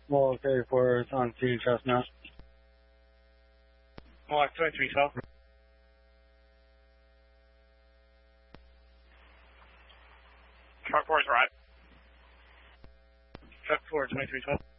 Well, 34 is on T Chestnut. Well, 2312. Truck 4 is right. Truck 4, 2312.